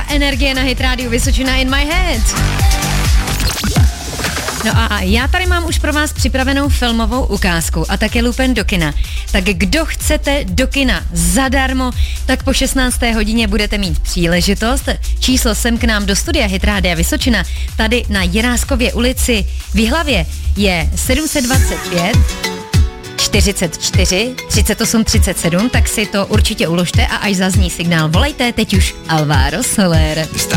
energie na Hit Radio Vysočina in my head. No a já tady mám už pro vás připravenou filmovou ukázku a také lupen do kina. Tak kdo chcete do kina zadarmo, tak po 16. hodině budete mít příležitost. Číslo sem k nám do studia Hit Rádia Vysočina, tady na Jiráskově ulici v Jihlavě je 725 44 38 37, tak si to určitě uložte a až zazní signál, volejte teď už Alvaro Soler.